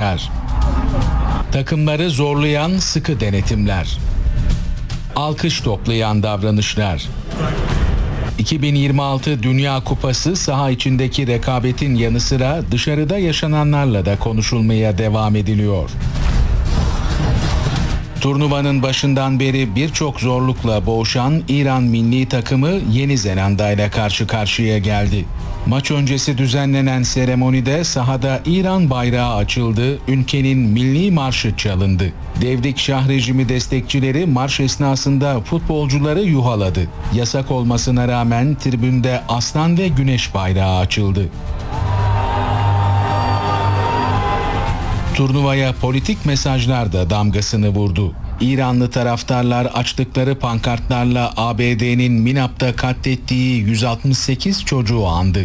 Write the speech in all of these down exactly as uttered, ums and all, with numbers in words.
transfer. Takımları zorlayan sıkı denetimler. Alkış toplayan davranışlar. iki bin yirmi altı Dünya Kupası saha içindeki rekabetin yanı sıra dışarıda yaşananlarla da konuşulmaya devam ediliyor. Turnuvanın başından beri birçok zorlukla boğuşan İran milli takımı Yeni Zelanda ile karşı karşıya geldi. Maç öncesi düzenlenen seremonide sahada İran bayrağı açıldı, ülkenin milli marşı çalındı. Devrik Şah rejimi destekçileri marş esnasında futbolcuları yuhaladı. Yasak olmasına rağmen tribünde aslan ve güneş bayrağı açıldı. Turnuvaya politik mesajlar da damgasını vurdu. İranlı taraftarlar açtıkları pankartlarla A B D'nin Minap'ta katlettiği yüz altmış sekiz çocuğu andı.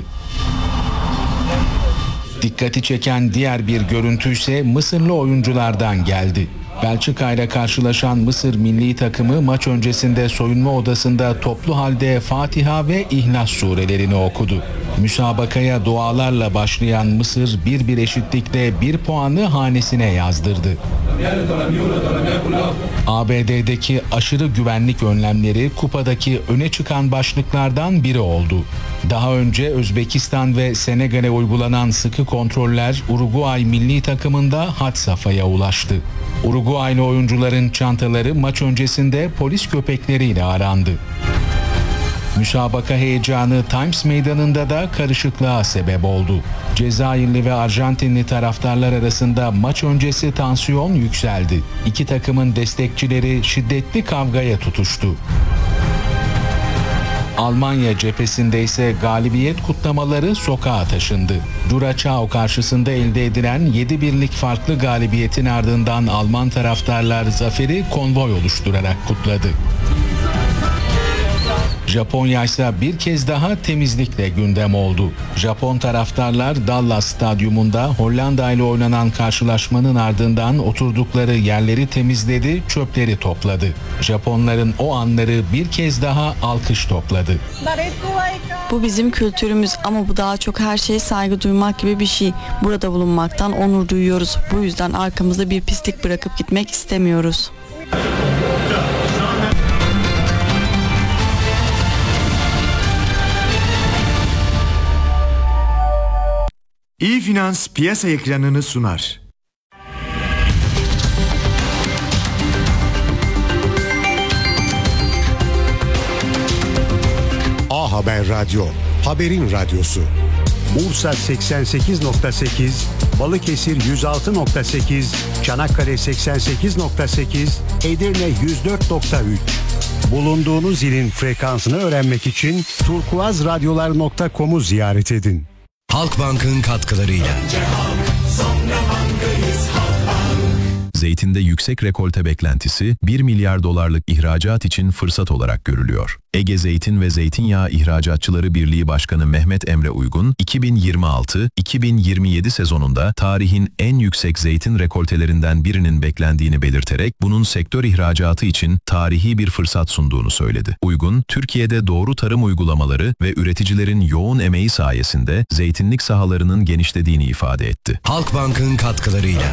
Dikkati çeken diğer bir görüntü ise Mısırlı oyunculardan geldi. Belçika ile karşılaşan Mısır milli takımı maç öncesinde soyunma odasında toplu halde Fatiha ve İhlas surelerini okudu. Müsabakaya dualarla başlayan Mısır bir bir eşitlikle bir puanı hanesine yazdırdı. A B D'deki aşırı güvenlik önlemleri kupadaki öne çıkan başlıklardan biri oldu. Daha önce Özbekistan ve Senegal'e uygulanan sıkı kontroller Uruguay milli takımında had safhaya ulaştı. Uruguaylı oyuncuların çantaları maç öncesinde polis köpekleriyle arandı. Müsabaka heyecanı Times Meydanı'nda da karışıklığa sebep oldu. Cezayirli ve Arjantinli taraftarlar arasında maç öncesi tansiyon yükseldi. İki takımın destekçileri şiddetli kavgaya tutuştu. Almanya cephesinde ise galibiyet kutlamaları sokağa taşındı. Curaçao karşısında elde edilen yedi birlik farklı galibiyetin ardından Alman taraftarlar zaferi konvoy oluşturarak kutladı. Japonya ise bir kez daha temizlikle gündem oldu. Japon taraftarlar Dallas Stadyumunda Hollanda ile oynanan karşılaşmanın ardından oturdukları yerleri temizledi, çöpleri topladı. Japonların o anları bir kez daha alkış topladı. Bu bizim kültürümüz ama bu daha çok her şeye saygı duymak gibi bir şey. Burada bulunmaktan onur duyuyoruz. Bu yüzden arkamızda bir pislik bırakıp gitmek istemiyoruz. İyi Finans piyasa ekranını sunar. A Haber Radyo, haberin radyosu. Bursa seksen sekiz nokta sekiz, Balıkesir yüz altı nokta sekiz, Çanakkale seksen sekiz nokta sekiz, Edirne yüz dört nokta üç. Bulunduğunuz ilin frekansını öğrenmek için turkuazradyolar nokta com'u ziyaret edin. Halkbank'ın katkılarıyla. Zeytinde yüksek rekolte beklentisi bir milyar dolarlık ihracat için fırsat olarak görülüyor. Ege Zeytin ve Zeytinyağı İhracatçıları Birliği Başkanı Mehmet Emre Uygun, iki bin yirmi altı iki bin yirmi yedi sezonunda tarihin en yüksek zeytin rekoltelerinden birinin beklendiğini belirterek bunun sektör ihracatı için tarihi bir fırsat sunduğunu söyledi. Uygun, Türkiye'de doğru tarım uygulamaları ve üreticilerin yoğun emeği sayesinde zeytinlik sahalarının genişlediğini ifade etti. Halkbank'ın katkılarıyla.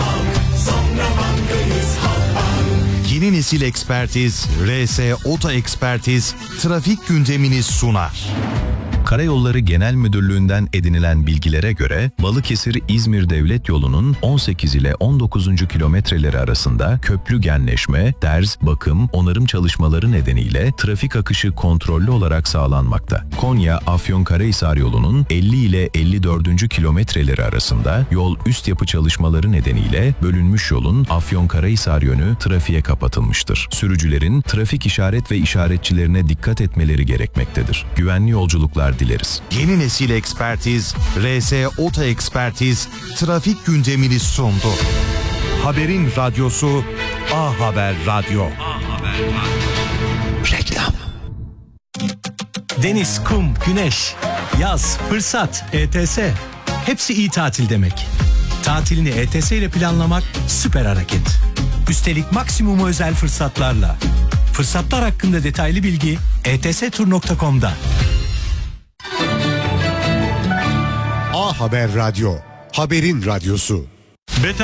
Yeni nesil ekspertiz, R S Oto Ekspertiz, trafik gündemini sunar. Karayolları Genel Müdürlüğü'nden edinilen bilgilere göre Balıkesir-İzmir Devlet Yolu'nun on sekiz ile on dokuzuncu kilometreleri arasında köprü genleşme, derz, bakım, onarım çalışmaları nedeniyle trafik akışı kontrollü olarak sağlanmakta. Konya-Afyonkarahisar yolunun elli ile elli dördüncü kilometreleri arasında yol üst yapı çalışmaları nedeniyle bölünmüş yolun Afyonkarahisar yönü trafiğe kapatılmıştır. Sürücülerin trafik işaret ve işaretçilerine dikkat etmeleri gerekmektedir. Güvenli yolculuklar dileriz. Yeni nesil ekspertiz, R S Oto Ekspertiz, trafik gündemini sundu. Haberin radyosu A Haber Radyo. A Haber Radyo. Reklam. Deniz, kum, güneş, yaz, fırsat, E T S. Hepsi iyi tatil demek. Tatilini E T S ile planlamak süper hareket. Üstelik maksimum özel fırsatlarla. Fırsatlar hakkında detaylı bilgi e t s tur nokta com'da. A Haber Radyo, haberin radyosu.